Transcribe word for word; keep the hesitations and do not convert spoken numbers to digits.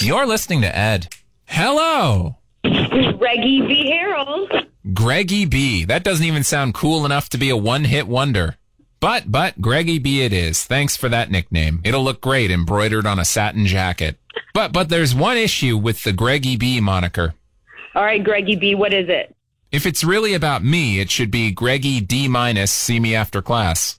You're listening to Ed. Hello. Greggy B. Harold. Greggy B. That doesn't even sound cool enough to be a one-hit wonder. But, but, Greggy B it is. Thanks for that nickname. It'll look great embroidered on a satin jacket. But, but there's one issue with the Greggy B moniker. All right, Greggy B, what is it? If it's really about me, it should be Greggy D minus, see me after class.